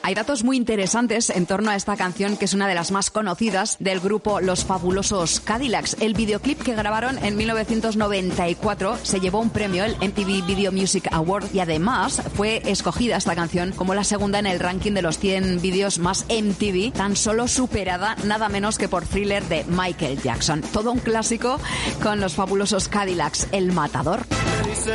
Hay datos muy interesantes en torno a esta canción, que es una de las más conocidas del grupo Los Fabulosos Cadillacs. El videoclip que grabaron en 1994 se llevó un premio, el MTV Video Music Award, y además fue escogida esta canción como la segunda en el ranking de los 100 vídeos más MTV, tan solo superada nada menos que por Thriller de Michael Jackson. Todo un clásico con Los Fabulosos Cadillacs, El Matador.